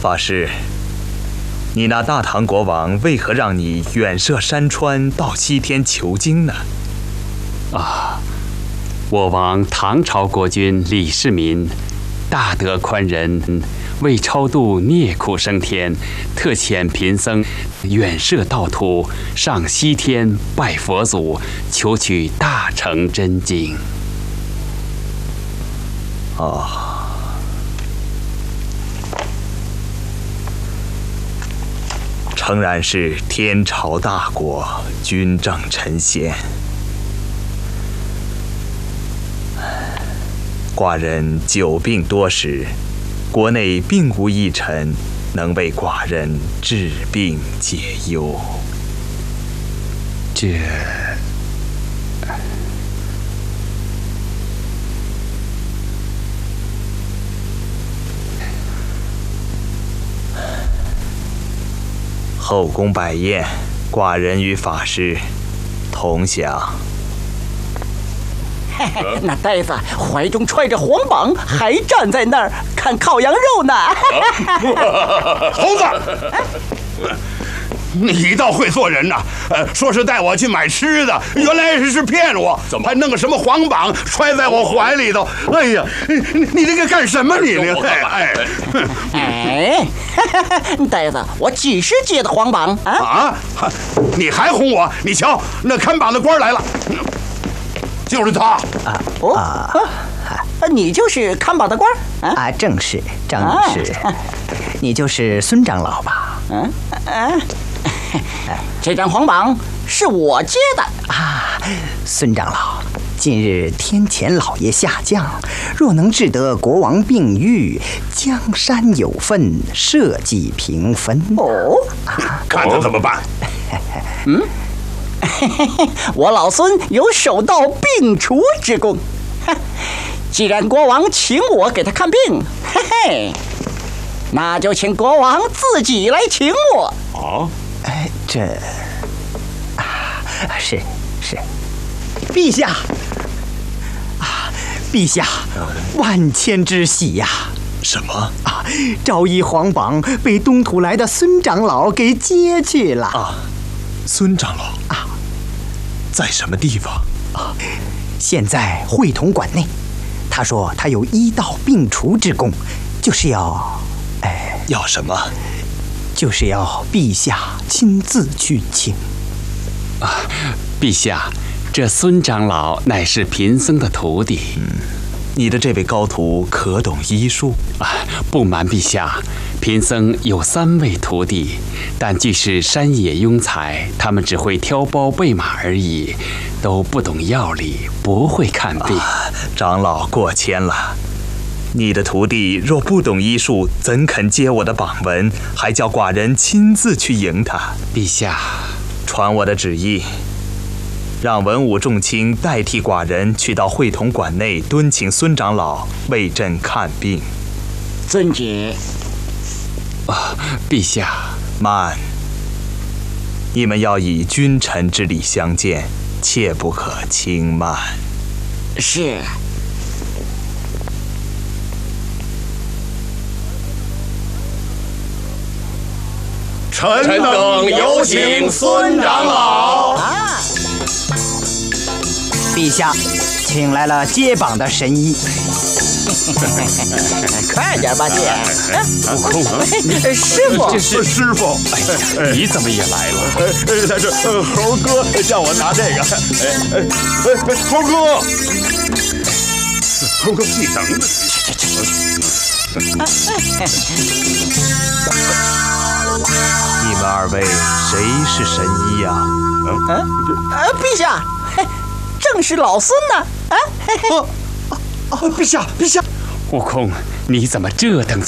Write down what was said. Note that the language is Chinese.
法师，你那大唐国王为何让你远涉山川到西天求经呢？ 我王唐朝国君李世民大德宽仁，为超度孽苦升天，特遣贫僧远涉道途，上西天拜佛祖，求取大乘真经。 诚然是天朝大国，君正臣贤。寡人久病多时，国内并无一臣能为寡人治病解忧。 这后宫摆宴，寡人与法师同享。 那呆子怀中揣着黄榜，还站在那儿看烤羊肉呢。 猴子，你倒会做人呐！说是带我去买吃的，原来是骗我，还弄个什么黄榜揣在我怀里头。哎呀，你这个干什么你呢？ 呆子，我几时接的黄榜啊？ 你还哄我？你瞧，那看榜的官来了。就是他你就是看榜的官正是，你就是孙长老吧？ 这张黄榜是我接的孙长老，近日天谴老爷下降，若能治得国王病愈，江山有份，社稷平分。 看他怎么办？ 我老孙有手到病除之功，既然国王请我给他看病，那就请国王自己来请我。 是，陛下陛下，万千之喜呀！ 什么昭仪皇榜被东土来的孙长老给接去了孙长老在什么地方？ 现在会同馆内。他说他有医道病除之功，就是要什么？ 就是要陛下亲自去请。 陛下，这孙长老乃是贫僧的徒弟。 你的这位高徒可懂医术？ 不瞒陛下，贫僧有3位徒弟，但俱是山野庸才，他们只会挑包备马而已，都不懂药理，不会看病。 长老过谦了。你的徒弟若不懂医术，怎肯接我的榜文，还叫寡人亲自去迎他？ 陛下， 传我的旨意，让文武众卿代替寡人去到会同馆内敦请孙长老为朕看病。 尊旨。 陛下， 慢！你们要以君臣之礼相见，切不可轻慢。 是。 臣等有请孙长老。 陛下，请来了接榜的神医。 快点吧，姐。 悟空， 师傅， 这是师傅。 你怎么也来了？ 他是猴哥叫我拿这个。猴哥，你等等。 你们2位谁是神医呀？ 陛下，正是老孙呢。 陛下， 悟空，你怎么这等